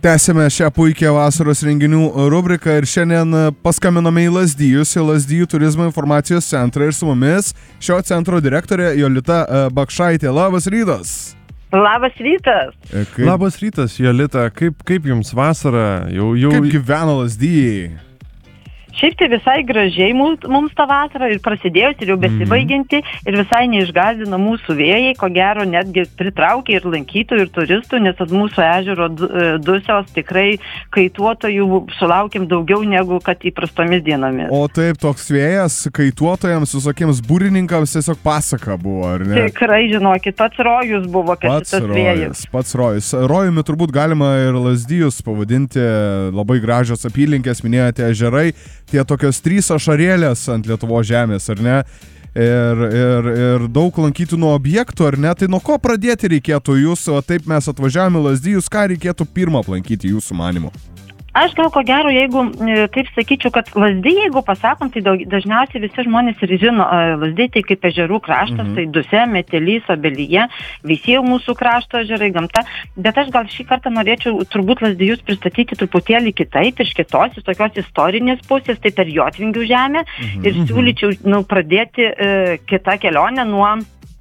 Tęsime šią puikią vasaros renginių rubriką ir šiandien paskambinome į Lazdijų turizmo informacijos centrą ir su mumis šio centro direktorė Jolita Bakšaitė. Labas rytas. Labas rytas. Labas rytas, Jolita. Kaip jums vasara? Kaip gyvena Lazdijai? Šiaip tai visai gražiai mums tą vasarą ir prasidėjus ir jau besibaigianti ir visai neišgąsdino mūsų vėjai, ko gero netgi pritraukė ir lankytojų, ir turistų, nes mūsų ežero dusios tikrai kaituotojų sulaukim daugiau negu kad įprastomis dienomis. O taip, toks vėjas kaituotojams, visokiems būrininkams tiesiog pasaka buvo, ar ne? Tikrai, žinokit, pats rojus buvo, kad šitas vėjas. Pats rojus. Rojumi turbūt galima ir Lazdijus pavadinti, labai gražios apylinkės, minėjote ežerai. Tie tokios 3 ašarėlės ant Lietuvos žemės, ar ne? Ir daug lankytinų objektų, ar ne? Tai nuo ko pradėti reikėtų jūs, o taip mes atvažiavome Lazdijus, ką reikėtų pirmą aplankyti jūsų manymu? Aš gal ko gero, jeigu taip sakyčiau, kad Lazdijai, jeigu pasakom, tai dažniausiai visi žmonės ir žino, Lazdijai tai kaip ežerų kraštas, tai Duse, Metelys, Obelyje, visi jau mūsų krašto ežerai, gamta, bet aš gal šį kartą norėčiau turbūt Lazdijus pristatyti truputėlį kitaip, iš kitos, iš tokios istorinės pusės, tai per Jotvingių žemę ir siūlyčiau pradėti kitą kelionę nuo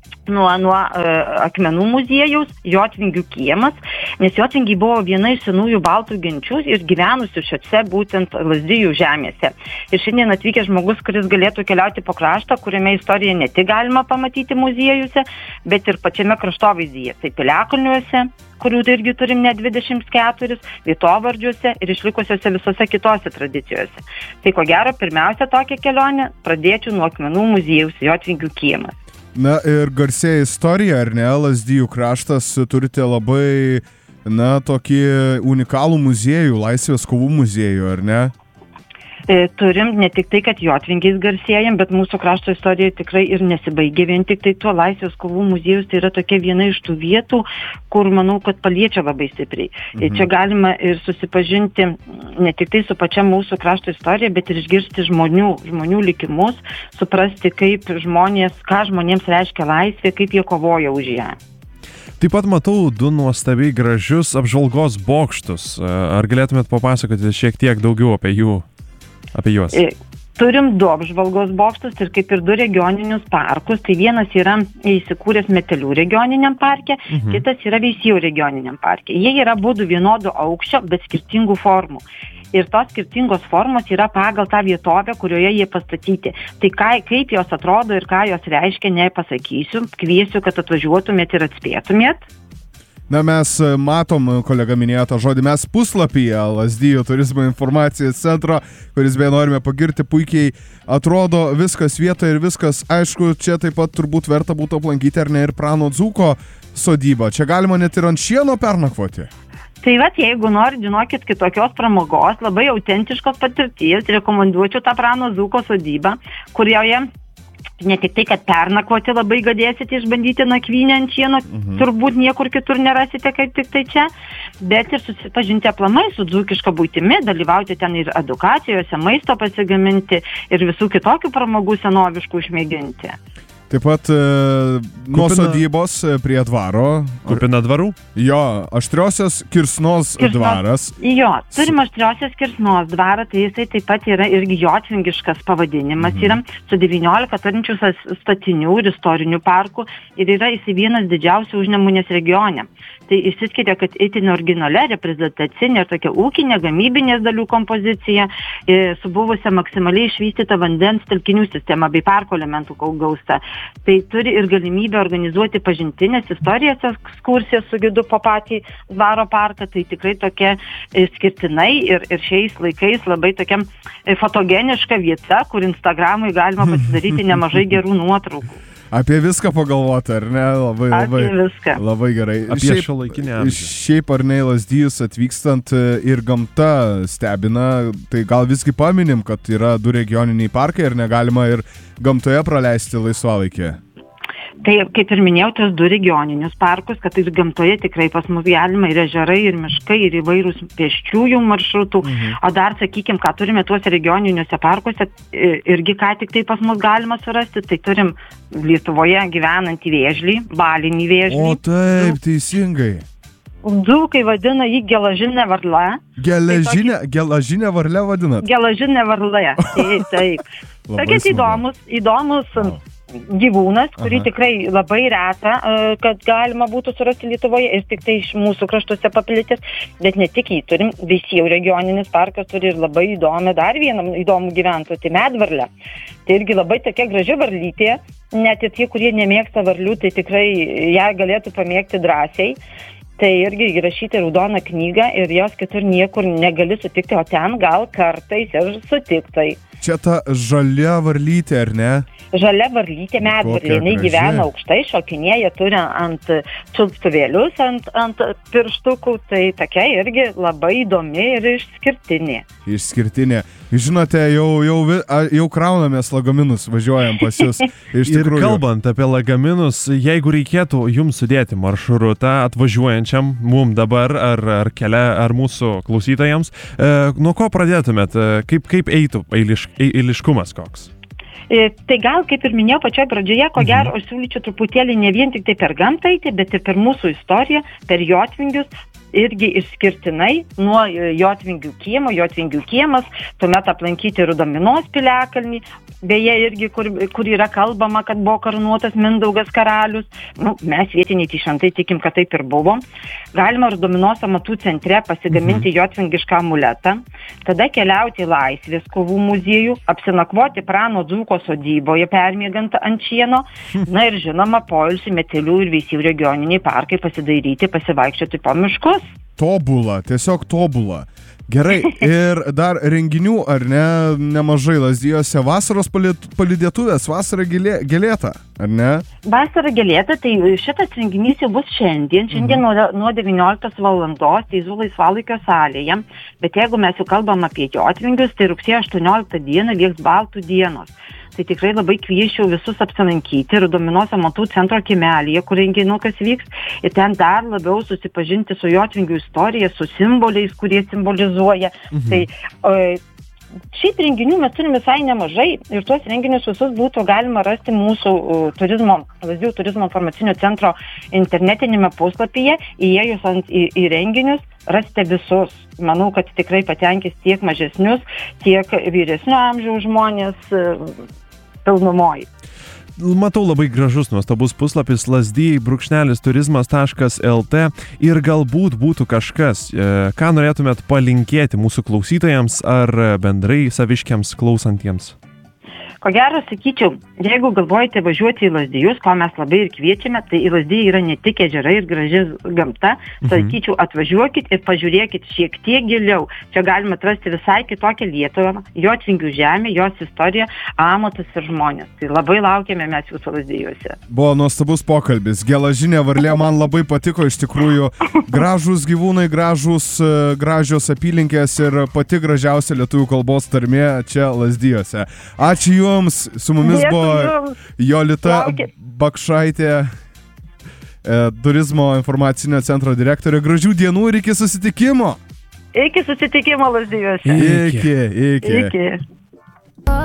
Akmenų muziejaus, Jotvingių kiemas, nes Jotvingiai buvo viena iš senųjų baltų genčių ir gyvenusių šiose būtent Lazdijų žemėse. Ir šiandien atvykęs žmogus, kuris galėtų keliauti po kraštą, kuriame istoriją ne tik galima pamatyti muziejuose, bet ir pačiame kraštovaizdyje. Tai Piliakalniuose, kurių irgi turim net 24, vietovardžiuose ir išlikusiuose visose kitose tradicijose. Tai ko gero, pirmiausia tokią kelionę pradėčiau nuo Akmenų muziejaus, Jotvingių kiemas. Na ir garsėja istorija, ar ne? Lazdijų kraštas turite labai, tokį unikalų muziejų, Laisvės kovų muziejų, ar ne? Turim ne tik tai, kad Jotvingiais garsėjam, bet mūsų krašto istorija tikrai ir nesibaigia vien tik tai tuo. Laisvės kovų muziejus tai yra tokia viena iš tų vietų, kur manau, kad paliečia labai stipriai. Čia galima ir susipažinti ne tik tai su pačia mūsų krašto istorija, bet ir išgirsti žmonių likimus, suprasti, ką žmonėms reiškia laisvė, kaip jie kovoja už ją. Taip pat matau 2 nuostabiai gražius apžvalgos bokštus. Ar galėtumėt papasakoti šiek tiek daugiau apie juos? Turim 2 apžvalgos bokštus ir kaip ir 2 regioninius parkus. Tai vienas yra įsikūręs Metelių regioniniam parke, kitas yra Veisiejų regioniniam parke. Jie yra abudu vienodo aukščio, bet skirtingų formų. Ir tos skirtingos formos yra pagal tą vietovę, kurioje jie pastatyti. Tai kaip jos atrodo ir ką jos reiškia, nepasakysiu. Kviesiu, kad atvažiuotumėt ir atspėtumėt. Na, mes matom, kolega minėjo tą žodį, mes puslapyje Lazdijų turizmo informacijos centro, kuris beje norime pagirti, puikiai atrodo viskas vietoje ir viskas, aišku, čia taip pat turbūt verta būtų aplankyti, ar ne, ir Prano Dzūko sodybą. Čia galima net ir ant šieno pernakvoti. Tai jeigu norit, žinokit, kitokios pramogos, labai autentiškos patirties, rekomenduočiau tą Prano Dzūko sodybą, kurioje ne tik tai, kad pernakvoti labai galėsite išbandyti nakvynę ant šieno, turbūt niekur kitur nerasite kaip tik tai čia, bet ir susipažinti aplamai su dzūkiška buitimi, dalyvauti ten ir edukacijose, maisto pasigaminti ir visų kitokių pramogų senoviškų išmėginti. Taip pat nuo sodybos prie dvaro. Kupina dvarų? Jo, Aštriosios Kirsnos dvaras. Jo, turim Aštriosios Kirsnos dvarą, tai jisai taip pat yra irgi jotvingiškas pavadinimas, yra su 19 turinčių statinių ir istorinių parkų ir yra jisai vienas didžiausių Užnemunės regione. Tai išsiskiria, kad itin originalia, reprezentacinė ir tokia ūkinė, gamybinės dalių kompozicija, su buvusia maksimaliai išvystyta vandens telkinių sistema bei parko elementų gausa. Tai turi ir galimybę organizuoti pažintinės istorijos ekskursijas su gidu po patį dvaro parką. Tai tikrai tokia skirtinai ir šiais laikais labai tokia fotogeniška vieta, kur Instagramui galima pasidaryti nemažai gerų nuotraukų. Apie viską pagalvoti, ar ne? Labai gerai. Apie šiuolaikinę amžių. Šiaip ar ne, Lazdijus atvykstant ir gamta stebina, tai gal visgi paminim, kad yra 2 regioniniai parkai ir negalima ir gamtoje praleisti laisvalaikį. Tai, kaip ir minėjau, tos 2 regioninius parkus, kad ir gamtoje tikrai pas mus galima ir ežerai, ir miškai, ir įvairūs pėsčiųjų maršrutų. O dar, sakykime, ką turime tuose regioniniuose parkuose, irgi ką tik tai pas mus galima surasti, tai turim Lietuvoje gyvenantį vėžlį, balinį vėžlį. O taip, teisingai. Dzūkai vadina jį gelažinė varla. Gelažinė varlė vadinat? Gelažinė varlė, taip. Tokias įdomus gyvūnas, kurį tikrai labai reta, kad galima būtų surasti Lietuvoje ir tik tai iš mūsų kraštuose paplitęs, bet ne tik jį turim, Veisiejų regioninis parkas turi ir labai dar vieną įdomų gyventoją, tai medvarlę. Tai irgi labai tokia graži varlytė, net ir tie, kurie nemėgsta varlių, tai tikrai ją galėtų pamėgti drąsiai. Tai irgi įrašyti raudoną knygą ir jos kitur niekur negali sutikti, o ten gal kartais ir sutiktai. Čia ta žalia varlytė, ar ne? Žalia varlytė, medvarlė, jinai gyvena aukštai, šokinėja, turi ant čiulptuvėlius, ant pirštukų, tai tokia irgi labai įdomi ir išskirtinė. Žinote, jau kraunamės lagaminus, važiuojam pas jūs. Ir kalbant apie lagaminus, jeigu reikėtų jums sudėti maršrutą atvažiuojančiam mum dabar ar mūsų klausytojams, nuo ko pradėtumėt, kaip eitų eiliškumas koks? Tai gal, kaip ir minėjau pačioje pradžioje, ko gero, aš siūlyčiau truputėlį ne vien tik tai per gamtą eiti, bet ir per mūsų istoriją, per jotvingius, irgi išskirtinai nuo Jotvingių kiemo, Jotvingių kiemas, tuomet aplankyti Rudaminos piliakalnį, beje, irgi, kur yra kalbama, kad buvo karūnuotas Mindaugas karalius. Mes vietiniai šventai tikim, kad taip ir buvo. Galima Rudaminos amatų centre pasigaminti jotvingišką amuletą, tada keliauti į Laisvės kovų muziejų, apsinakvoti Prano Dzūko sodyboje, permiegant ant šieno, na ir žinoma, poilsį Metelių ir Veisiejų regioniniai parkai pasidairyti, pasivaikščioti po miškus. Tobula, tiesiog tobula. Gerai, ir dar renginių, ar ne, nemažai Lazdijuose, vasaros palydėtuvės, vasara gėlėta, ar ne? Vasara gėlėta, tai šitas renginys jau bus šiandien nuo 19 valandos Teizų laisvalaikio salėje, bet jeigu mes jau kalbam apie Jotvingius, tai rugsėjo 18 dieną vyks Baltų dienos. Tai tikrai labai kviesčiau visus apsilankyti Rudaminos amatų centro kiemelyje, kur renginukas vyks, ir ten dar labiau susipažinti su Jotvingių istorija, su simboliais, kurie simbolizuoja. Tai šiaip renginių mes turime visai nemažai ir tuos renginius visus būtų galima rasti mūsų Lazdijų turizmo informacinio centro internetinėme puslapyje, įėjus į renginius rasite visus. Manau, kad tikrai patenkis tiek mažesnius, tiek vyresnio amžiaus žmonės pilnumoj. Matau labai gražus, nuostabus puslapis lazdijai-turizmas.lt ir galbūt būtų kažkas, ką norėtumėt palinkėti mūsų klausytojams ar bendrai saviškiams klausantiems. Ko gero, sakyčiau, jeigu galvojate važiuoti į Lazdijus, ko mes labai ir kviečiame, tai į Lazdijai yra ne tik ežerai ir graži gamta, sakyčiau, atvažiuokit ir pažiūrėkit šiek tiek giliau. Čia galima atrasti visai kitokią Lietuvą, Jotvingių žemę, jos istoriją, amatus ir žmonės. Tai labai laukiame mes jūsų Lazdijuose. Buvo nuostabus pokalbis. Gelažinė varlė man labai patiko, iš tikrųjų, gražūs gyvūnai, gražios apylinkės ir pati gražiausia lietuvių kalbos tarmė čia Lazdijuose. Ačiū Jums, su mumis buvo Jolita Bakšaitė, turizmo informacinio centro direktorė. Gražių dienų ir iki susitikimo. Iki susitikimo Lazdijuose. Iki.